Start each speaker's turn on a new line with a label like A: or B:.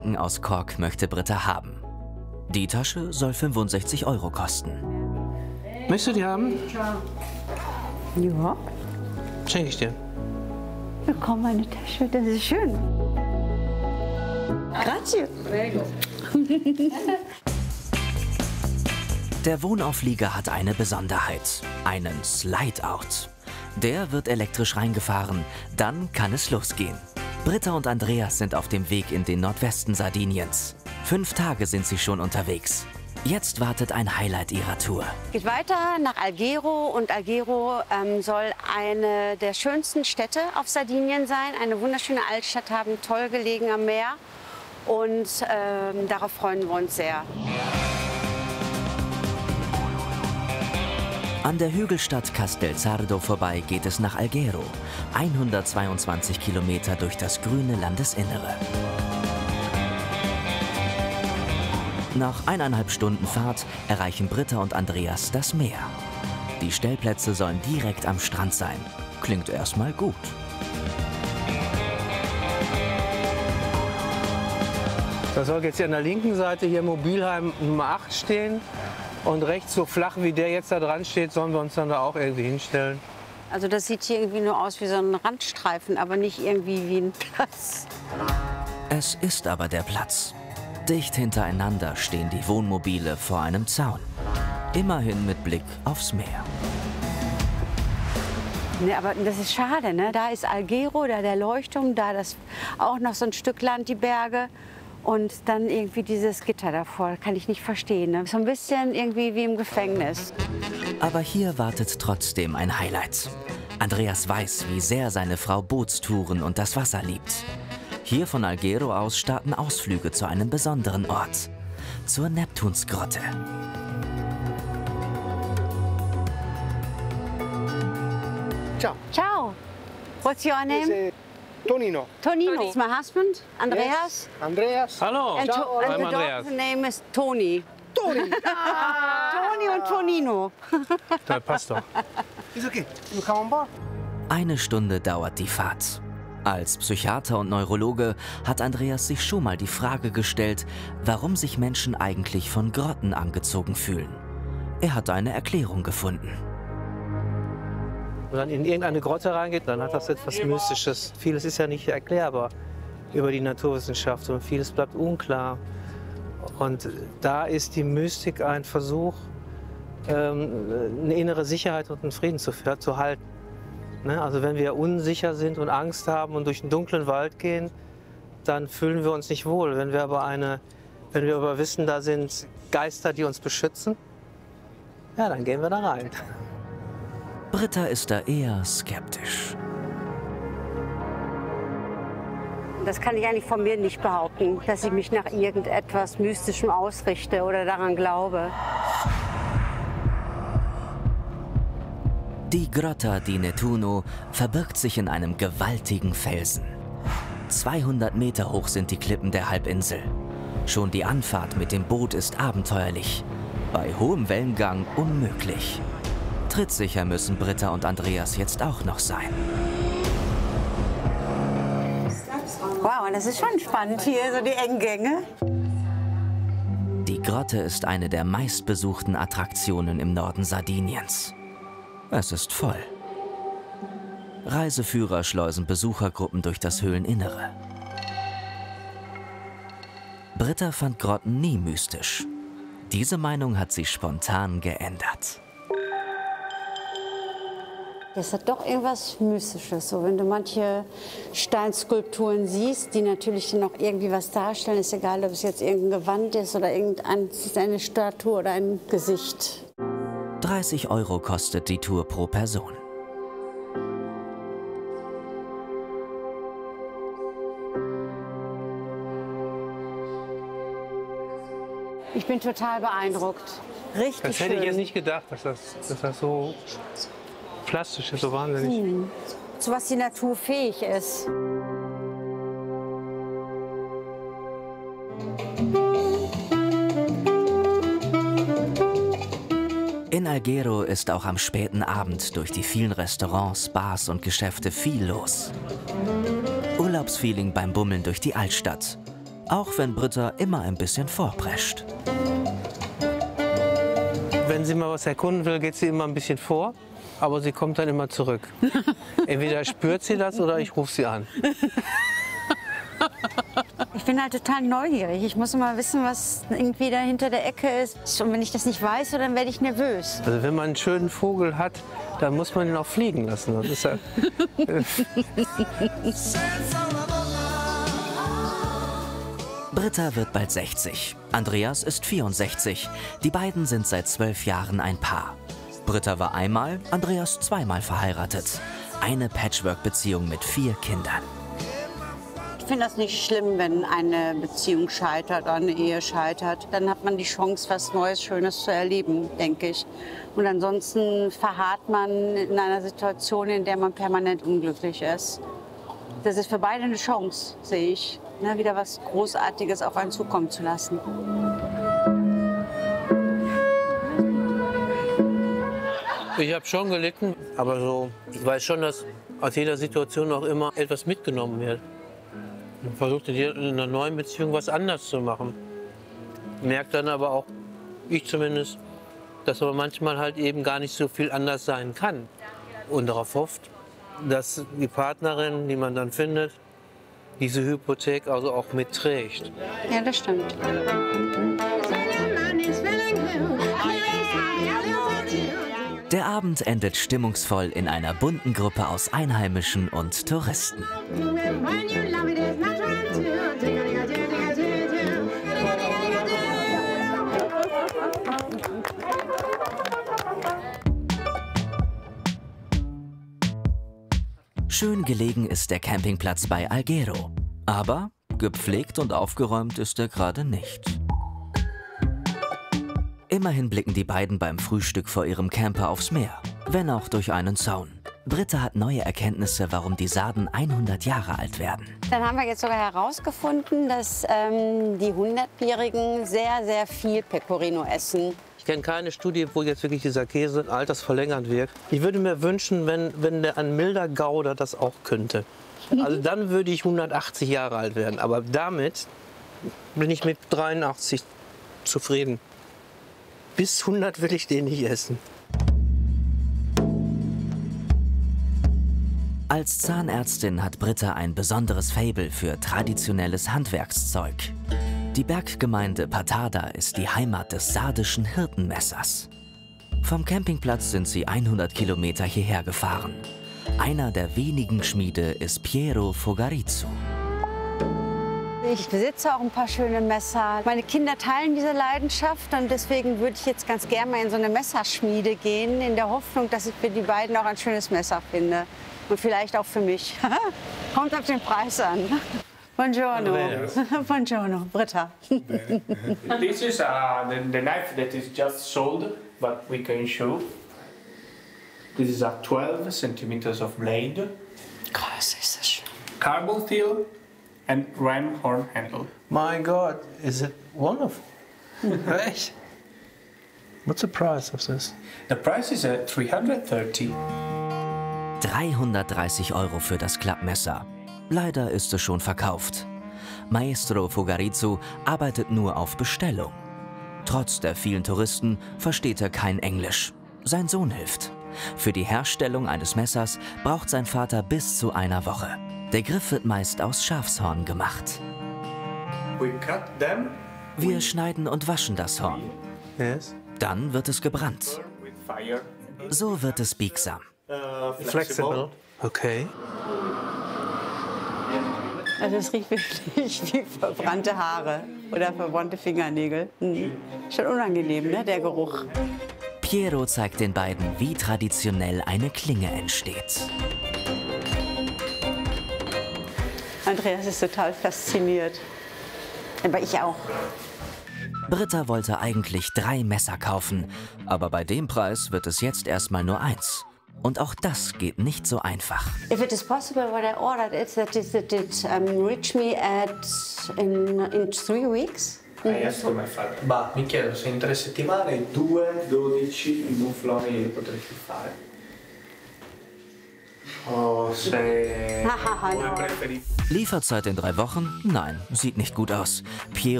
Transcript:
A: aus Kork möchte Britta haben. Die Tasche soll 65 € kosten.
B: Möchtest du die haben?
C: Ja.
B: Schenke ich dir.
C: Bekomm meine Tasche, das ist schön. Grazie.
A: Der Wohnauflieger hat eine Besonderheit, einen Slide-Out. Der wird elektrisch reingefahren, dann kann es losgehen. Britta und Andreas sind auf dem Weg in den Nordwesten Sardiniens. 5 Tage sind sie schon unterwegs. Jetzt wartet ein Highlight ihrer Tour.
C: Geht weiter nach Alghero und Alghero soll eine der schönsten Städte auf Sardinien sein. Eine wunderschöne Altstadt haben, toll gelegen am Meer und darauf freuen wir uns sehr.
A: An der Hügelstadt Castelsardo vorbei geht es nach Alghero, 122 Kilometer durch das grüne Landesinnere. Nach 1,5 Stunden Fahrt erreichen Britta und Andreas das Meer. Die Stellplätze sollen direkt am Strand sein. Klingt erstmal gut.
B: Da soll jetzt hier an der linken Seite hier Mobilheim Nummer 8 stehen. Und rechts, so flach wie der jetzt da dran steht, sollen wir uns dann da auch irgendwie hinstellen.
C: Also das sieht hier irgendwie nur aus wie so ein Randstreifen, aber nicht irgendwie wie ein Platz.
A: Es ist aber der Platz. Dicht hintereinander stehen die Wohnmobile vor einem Zaun. Immerhin mit Blick aufs Meer.
C: Ne, aber das ist schade, ne? Da ist Alghero, da der Leuchtturm, da das auch noch so ein Stück Land, die Berge. Und dann irgendwie dieses Gitter davor, kann ich nicht verstehen. Ne? So ein bisschen irgendwie wie im Gefängnis.
A: Aber hier wartet trotzdem ein Highlight. Andreas weiß, wie sehr seine Frau Bootstouren und das Wasser liebt. Hier von Alghero aus starten Ausflüge zu einem besonderen Ort. Zur Neptunsgrotte.
D: Ciao.
C: Ciao. What's your name?
D: Tonino.
C: Tonino. It's my husband, Andreas.
D: Yes. Andreas.
B: Hallo,
C: And,
D: Ciao.
C: and
B: I'm
C: the
B: Andreas.
C: dog's name is Toni.
D: Toni.
C: Toni und Tonino.
B: Das passt doch.
D: It's okay. You come on board.
A: 1 Stunde dauert die Fahrt. Als Psychiater und Neurologe hat Andreas sich schon mal die Frage gestellt, warum sich Menschen eigentlich von Grotten angezogen fühlen. Er hat eine Erklärung gefunden.
B: Wenn man in irgendeine Grotte reingeht, dann hat das etwas Mystisches. Vieles ist ja nicht erklärbar über die Naturwissenschaft und vieles bleibt unklar. Und da ist die Mystik ein Versuch, eine innere Sicherheit und einen Frieden zu halten. Ne? Also wenn wir unsicher sind und Angst haben und durch einen dunklen Wald gehen, dann fühlen wir uns nicht wohl. Wenn wir aber wissen, da sind Geister, die uns beschützen, ja, dann gehen wir da rein.
A: Britta ist da eher skeptisch.
C: Das kann ich eigentlich von mir nicht behaupten, dass ich mich nach irgendetwas Mystischem ausrichte oder daran glaube.
A: Die Grotta di Nettuno verbirgt sich in einem gewaltigen Felsen. 200 Meter hoch sind die Klippen der Halbinsel. Schon die Anfahrt mit dem Boot ist abenteuerlich. Bei hohem Wellengang unmöglich. Trittsicher müssen Britta und Andreas jetzt auch noch sein.
C: Wow, und das ist schon spannend hier, so die engen Gänge.
A: Die Grotte ist eine der meistbesuchten Attraktionen im Norden Sardiniens. Es ist voll. Reiseführer schleusen Besuchergruppen durch das Höhleninnere. Britta fand Grotten nie mystisch. Diese Meinung hat sie spontan geändert.
C: Das hat doch irgendwas Mystisches. So, wenn du manche Steinskulpturen siehst, die natürlich noch irgendwie was darstellen, ist egal, ob es jetzt irgendein Gewand ist oder eine Statue oder ein Gesicht.
A: 30 € kostet die Tour pro Person.
C: Ich bin total beeindruckt. Richtig
B: Das hätte ich
C: schön.
B: jetzt nicht gedacht, dass das so plastisch ist, so wahnsinnig.
C: Zu was die Natur fähig ist.
A: In Alghero ist auch am späten Abend durch die vielen Restaurants, Bars und Geschäfte viel los. Urlaubsfeeling beim Bummeln durch die Altstadt. Auch wenn Britta immer ein bisschen vorprescht.
B: Wenn sie mal was erkunden will, geht sie immer ein bisschen vor, aber sie kommt dann immer zurück. Entweder spürt sie das oder ich rufe sie an.
C: Ich bin halt total neugierig. Ich muss immer wissen, was irgendwie da hinter der Ecke ist. Und wenn ich das nicht weiß, dann werde ich nervös.
B: Also wenn man einen schönen Vogel hat, dann muss man ihn auch fliegen lassen. Das ist ja
A: Britta wird bald 60. Andreas ist 64. Die beiden sind seit 12 Jahren ein Paar. Britta war einmal, Andreas zweimal verheiratet. Eine Patchwork-Beziehung mit 4 Kindern.
C: Ich finde das nicht schlimm, wenn eine Beziehung scheitert oder eine Ehe scheitert. Dann hat man die Chance, was Neues, Schönes zu erleben, denke ich. Und ansonsten verharrt man in einer Situation, in der man permanent unglücklich ist. Das ist für beide eine Chance, sehe ich, ne, wieder was Großartiges auf einen zukommen zu lassen.
B: Ich habe schon gelitten, aber so, ich weiß schon, dass aus jeder Situation auch immer etwas mitgenommen wird. Man versucht in einer neuen Beziehung was anders zu machen. Merkt dann aber auch, ich zumindest, dass man manchmal halt eben gar nicht so viel anders sein kann. Und darauf hofft, dass die Partnerin, die man dann findet, diese Hypothek also auch mitträgt.
C: Ja, das stimmt.
A: Der Abend endet stimmungsvoll in einer bunten Gruppe aus Einheimischen und Touristen. Schön gelegen ist der Campingplatz bei Alghero. Aber gepflegt und aufgeräumt ist er gerade nicht. Immerhin blicken die beiden beim Frühstück vor ihrem Camper aufs Meer, wenn auch durch einen Zaun. Britta hat neue Erkenntnisse, warum die Sarden 100 Jahre alt werden.
C: Dann haben wir jetzt sogar herausgefunden, dass die 100-Jährigen sehr, sehr viel Pecorino essen.
B: Ich kenne keine Studie, wo jetzt wirklich dieser Käse altersverlängernd wirkt. Ich würde mir wünschen, wenn ein milder Gouda das auch könnte. Also dann würde ich 180 Jahre alt werden. Aber damit bin ich mit 83 zufrieden. Bis 100 will ich den nicht essen.
A: Als Zahnärztin hat Britta ein besonderes Faible für traditionelles Handwerkszeug. Die Berggemeinde Patada ist die Heimat des sardischen Hirtenmessers. Vom Campingplatz sind sie 100 Kilometer hierher gefahren. Einer der wenigen Schmiede ist Piero Fogarizzo.
C: Ich besitze auch ein paar schöne Messer. Meine Kinder teilen diese Leidenschaft und deswegen würde ich jetzt ganz gerne mal in so eine Messerschmiede gehen, in der Hoffnung, dass ich für die beiden auch ein schönes Messer finde. Und vielleicht auch für mich. Kommt auf den Preis an. Buongiorno. Buongiorno, Britta.
E: This is the knife that is just sold, but we can show. This is a 12 centimeters of blade.
C: Krass, ist das schön.
E: Carbon steel and ram horn handle.
B: My God, is it wonderful? Echt? What's the price of this?
E: The price is 330.
A: 330 € für das Klappmesser. Leider ist es schon verkauft. Maestro Fogarizzo arbeitet nur auf Bestellung. Trotz der vielen Touristen versteht er kein Englisch. Sein Sohn hilft. Für die Herstellung eines Messers braucht sein Vater bis zu einer Woche. Der Griff wird meist aus Schafshorn gemacht.
E: We cut them
A: Wir schneiden und waschen das Horn.
B: Yes.
A: Dann wird es gebrannt.
E: with fire.
A: So wird es biegsam.
B: Flexible. Okay.
C: Also es riecht wirklich wie verbrannte Haare oder verbrannte Fingernägel. Schon unangenehm, ne, der Geruch.
A: Piero zeigt den beiden, wie traditionell eine Klinge entsteht.
C: Andreas ist total fasziniert. Aber ich auch.
A: Britta wollte eigentlich 3 Messer kaufen, aber bei dem Preis wird es jetzt erstmal nur 1. Und auch das geht nicht so einfach.
C: If it is possible, what I ordered is that it reach me in 3 weeks.
E: I asked my father. Ma mi chiedo se in 3 settimane 2, 12 mufloni potresti fare. o se
C: No.
E: come preferi.
A: Lieferzeit in 3 Wochen? Nein, sieht nicht gut aus. Piero